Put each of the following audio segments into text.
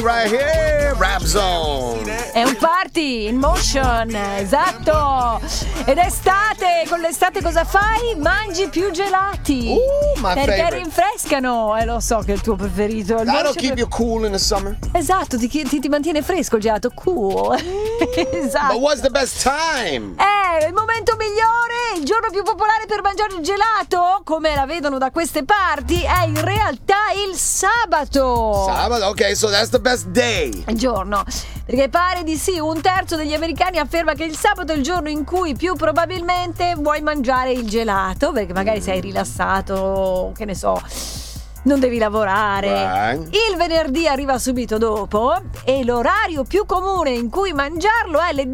right here, Rap Zone. È un party in motion, esatto. Ed estate, con l'estate cosa fai? Mangi più gelati. My perché favorite. rinfrescano, lo so che è il tuo preferito. Il That'll dolce keep you cool in the summer. Esatto, ti mantiene fresco il gelato, cool. Esatto. But what's the best time? Il momento migliore, il giorno più popolare per mangiare il gelato, come la vedono da queste parti, è in realtà il sabato. Sabato, okay, so that's the best day. Il giorno, perché pare di sì, un terzo degli americani afferma che il sabato è il giorno in cui più probabilmente vuoi mangiare il gelato, perché magari sei rilassato, che ne so, non devi lavorare. Right. Il venerdì arriva subito dopo e l'orario più comune in cui mangiarlo è le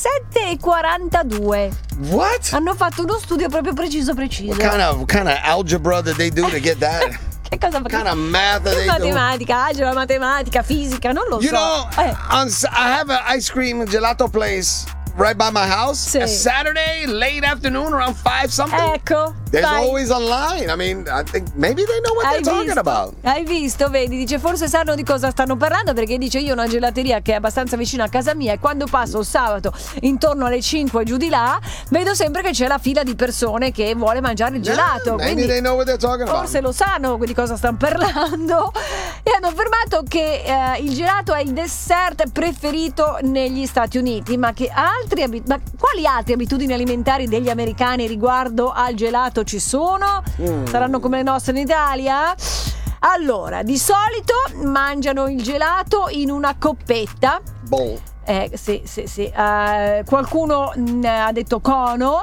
17:42. What? Hanno fatto uno studio proprio preciso. What kind of algebra did they do to get that? Che cosa? What kind of math did they do? Matematica, algebra, matematica, fisica, non lo You so. know, I have an ice cream gelato place right by my house. Sì. A Saturday, late afternoon, around 5 something. Ecco, There's vai. always a line. I mean, I think maybe they know what Hai they're talking visto? about. Hai visto, vedi, dice forse sanno di cosa stanno parlando, perché dice io ho una gelateria che è abbastanza vicina a casa mia e quando passo il sabato intorno alle 5 giù di là vedo sempre che c'è la fila di persone che vuole mangiare il gelato. Maybe Quindi they know what they're talking about. forse lo sanno di cosa stanno parlando e hanno affermato che il gelato è il dessert preferito negli Stati Uniti, ma che quali altre abitudini alimentari degli americani riguardo al gelato ci sono? Saranno come le nostre in Italia? Allora, di solito mangiano il gelato in una coppetta. Bowl. Sì. Qualcuno ha detto cono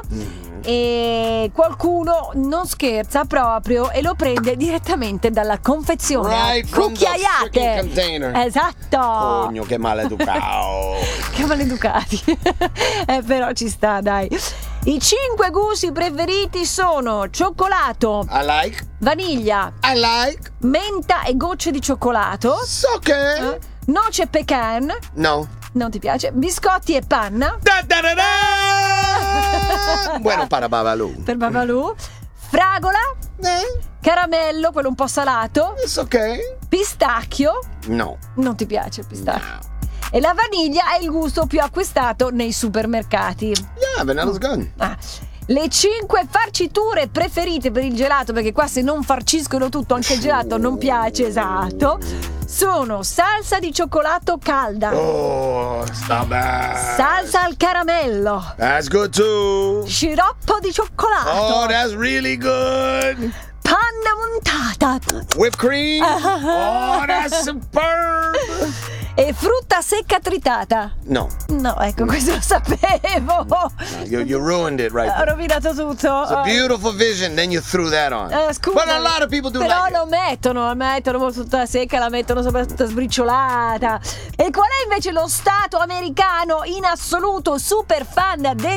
e qualcuno non scherza proprio e lo prende direttamente dalla confezione. Right from the Cucchiaiate. freaking container. Esatto. Cogno, che maleducato. Che maleducati. Però ci sta, dai. I 5 gusti preferiti sono cioccolato, I like. vaniglia, I like. menta e gocce di cioccolato, It's okay. noce pecan, No. non ti piace, biscotti e panna Da, da, da, da. Bueno, para Babalu. per Babalu, fragola, caramello, quello un po' salato, It's okay. pistacchio, No. non ti piace il pistacchio, e la vaniglia è il gusto più acquistato nei supermercati. Yeah, vanilla's good. Le 5 farciture preferite per il gelato, perché qua se non farciscono tutto anche il gelato non piace, esatto, sono salsa di cioccolato calda, Oh, stop that. salsa al caramello, That's good too. sciroppo di cioccolato, Oh, that's really good. panna montata Whipped cream. Oh, that's superb. e frutta secca tritata. No, No, ecco, questo lo sapevo. you ruined it right Ho there. rovinato tutto. It's a beautiful vision, then you threw that on. Scusa, But a lot of people do però like it. lo mettono molto tutta secca, la mettono soprattutto sbriciolata. E qual è invece lo stato americano in assoluto super fan del